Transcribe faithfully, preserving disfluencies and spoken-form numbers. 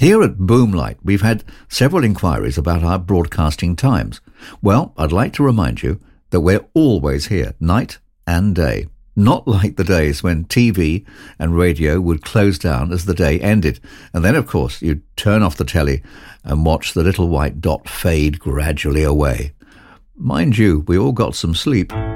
Here at Boomlight, we've had several inquiries about our broadcasting times. Well, I'd like to remind you that we're always here, night and day. Not like the days when T V and radio would close down as the day ended. And then, of course, you'd turn off the telly and watch the little white dot fade gradually away. Mind you, we all got some sleep.